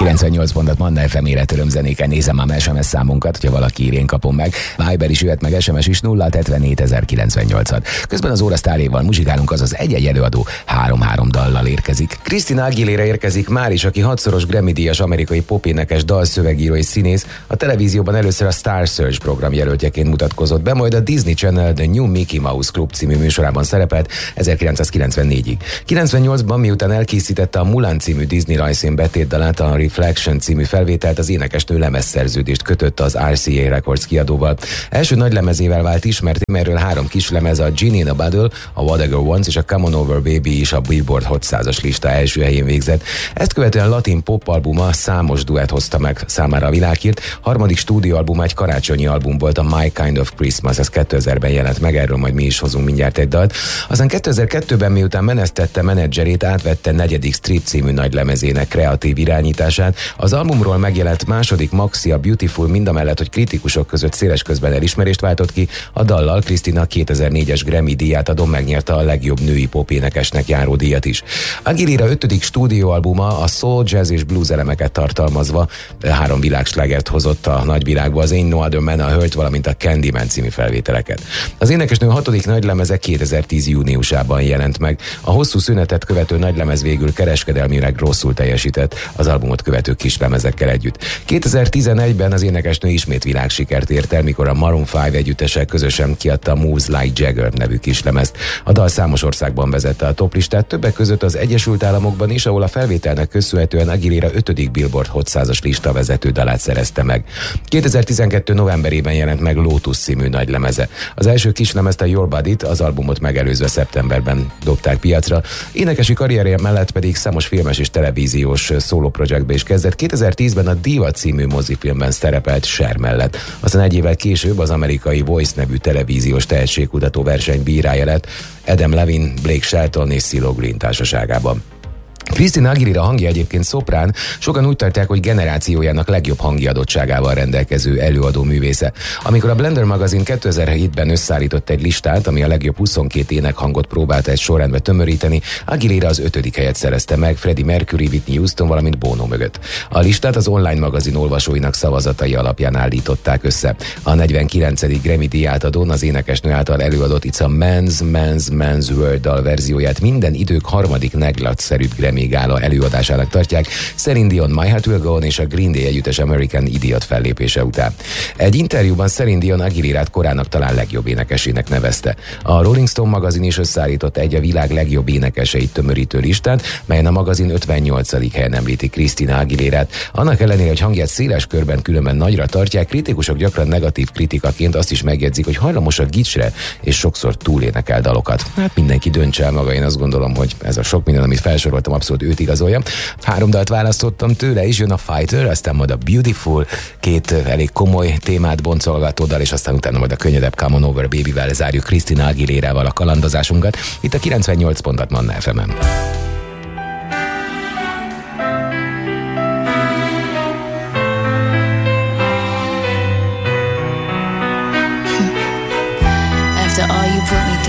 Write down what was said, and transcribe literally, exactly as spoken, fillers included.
kilencvennyolc pontot Manna ef em életöröm zenéken, nézem ám es em es számunkat, hogyha valaki ír, én kapom meg. Viber is jöhet, meg es em es is nulla hetvennétezer-kilencvennyolcat. Közben az óra sztárjéval muzsikálunk, azaz egy-egy előadó három-három dallal érkezik. Christina Aguilera érkezik már is, aki hatszoros Grammy-díjas amerikai popénekes, dalszövegíró és színész. A televízióban először a Star Search program jelöltjeként mutatkozott be, majd a Disney Channel The New Mickey Mouse Club című műsorában szerepelt ezerkilencszázkilencvennégyig. kilencvennyolcban, miután elkészítette a Mulan című Disney rajzfilm betétdalát, a Reflection című felvételt, az énekesnő lemezszerződést kötött az er cé á Records kiadóval. Első nagy lemezével vált ismert, erről három kis lemez, a Genie in a Bottle, a What a Girl Wants és a Come On Over Baby is a Billboard Hot százas lista első helyén végzett. Ezt követően latin pop albuma számos duett hozta meg számára a világhírt. Harmadik stúdióalbuma egy karácsonyi album volt, a My Kind of Christmas, ez kétezerben jelent meg, erről majd mi is hozunk mindjárt egy dalt. Aztán kétezer-kettőben, miután menesztette menedzserét, átvette negyedik Strip című nagy lemezének kreatív irányítását. Az albumról megjelent második maxi, a Beautiful, mindamellett, hogy kritikusok között széles közben elismerést váltott ki, a dallal Christina kétezer-négyes Grammy díját adom, megnyerte a legjobb női popénekesnek járó díjat is. Aguilera ötödik stúdióalbuma a soul, jazz és blues elemeket tartalmazva három világslágert hozott a nagyvilágba, az Ain't No Other Man, a Hurt, valamint a Candyman című felvételeket. Az énekesnő hatodik nagylemeze kétezer-tíz júniusában jelent meg. A hosszú szünetet követő nagylemez végül kereskedelmileg rosszul teljesített az albumot követő kis lemezekkel együtt. kétezer-tizenegyben az énekesnő ismét világsikert ért el, mikor a Maroon öt együttese közösen kiadta a Moves Like Jagger nevű kislemezt. A dal számos országban vezette a toplistát, többek között az Egyesült Államokban is, ahol a felvételnek köszönhetően Aguilera ötödik Billboard Hot százas lista vezető dalát szerezte meg. kétezer-tizenkettő novemberében jelent meg Lotus című nagy lemeze. Az első kislemezt, a Your Body-t, az albumot megelőzve szeptemberben dobták piacra. Énekesi karrierje mellett pedig számos filmes és televíziós szóló projektbe is kezdett. kétezer-tízben a Diva című mozifilmben szerepelt Cher mellett. Aztán egy évvel később az amerikai Voice nevű televíziós tehetségkutató verseny bírája lett, Adam Levine, Blake Shelton és CeeLo Green társaságában. Christina Aguilera hangja egyébként szoprán, sokan úgy tartják, hogy generációjának legjobb hanggi adottságával rendelkező előadó művésze. Amikor a Blender magazin kétezer-hétben összeállított egy listát, ami a legjobb huszonkét énekhangot próbálta egy sorrendbe tömöríteni, Aguilera az ötödik helyet szerezte meg Freddie Mercury, Whitney Houston, valamint Bono mögött. A listát az online magazin olvasóinak szavazatai alapján állították össze. A negyvenkilencedik Grammy díját adón az énekesnő által előadott It's a Man's, Man's, Man's World dal verzióját minden idők harmadik leglagyszerűbb Grammy gála előadásának tartják, Celine Dion My Heart Will Go On és a Green Day együttes American Idiot fellépése után. Egy interjúban Celine Dion Aguilerát korának talán legjobb énekesének nevezte. A Rolling Stone magazin is összeállított egy a világ legjobb énekeseit tömörítő listát, melyen a magazin ötvennyolcadik helyen említi Christina Aguilerát. Annak ellenére, hogy hangját széles körben különben nagyra tartják, kritikusok gyakran negatív kritikaként azt is megjegyzik, hogy hajlamos a gicsre és sokszor túlénekel dalokat. Hát mindenki döntse el maga, én azt gondolom, hogy ez a sok minden, amit felsoroltam, abszolút őt igazolja. Három dalt választottam tőle is, jön a Fighter, aztán majd a Beautiful, két elég komoly témát boncolgató dal, és aztán utána majd a könnyedebb Come On Over Baby-vel zárjuk Christina Aguilerával a kalandozásunkat. Itt a kilencvennyolc pontot Manna ef emen.